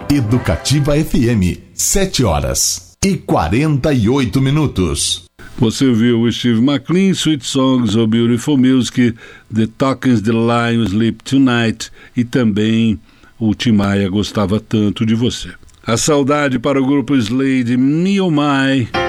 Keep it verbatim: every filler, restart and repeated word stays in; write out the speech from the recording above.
Educativa F M, sete horas e quarenta e oito minutos. Você viu o Steve McLean, Sweet Songs ou Beautiful Music, The Talkings, The Lion, Sleep Tonight, e também o Tim Maia, Gostava Tanto de Você. A saudade para o grupo Slade, Me Oh My.